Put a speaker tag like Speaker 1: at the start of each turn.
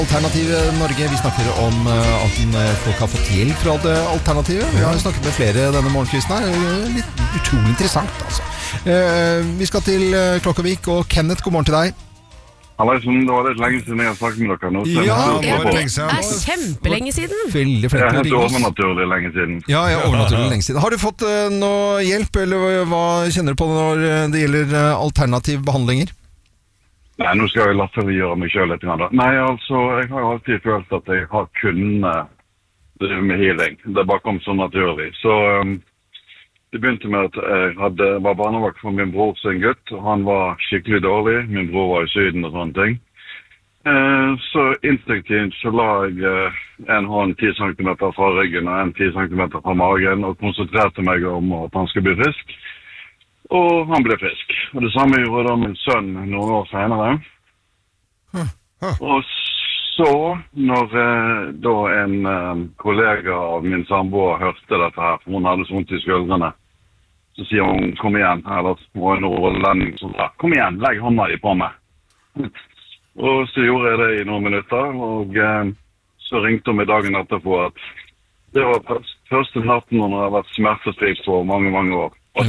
Speaker 1: Alternativ Norge, vi snakker om at folk har fått hjelp fra det alternativet. Vi har snakket med flere denne morgenkvisten her. Litt utrolig interessant, altså. Vi skal til Klokkevik, og Kenneth, god morgen til deg.
Speaker 2: Det var litt lenge siden jeg har snakket med dere nå.
Speaker 1: Ja,
Speaker 3: det er kjempelenge siden.
Speaker 1: Veldig flink til å ringe oss.
Speaker 2: Overnaturlig lenge siden.
Speaker 1: Ja, overnaturlig lenge siden. Har du fått noe hjelp, eller hva kjenner du på når det gjelder alternativ behandlinger?
Speaker 2: Nei, nå skal jeg latterliggjøre meg selv litt. Nei, altså, jeg har alltid følt at jeg har kunnet drive med healing. Det bare kom så naturlig. Så det begynte med at jeg var barnevakt for min bror sin gutt, og han var skikkelig dårlig. Min bror var i Syden og sånne ting. Så instinktivt så la jeg en hånd 10 cm fra ryggen og en 10 cm fra magen, og konsentrerte meg om at han skulle bli frisk. Og han ble frisk. Og det samme gjorde da min sønn noen år senere. Og så, når da en kollega av min samboer hørte dette her, for hun hadde så vondt i skuldrene, så sier hun, kom igjen, eller en rollending som sa, kom igjen, legg hånda di på meg. Og så gjorde jeg det i noen minutter, og så ringte hun meg dagen etterpå at det var første natten hun har vært smertefri på mange, mange år.